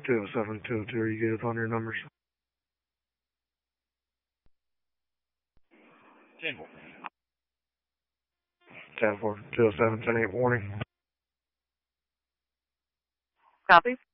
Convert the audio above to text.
207, 202, are you good upon your numbers? 10-4. 10-4, 207, 10-8 warning. Copy.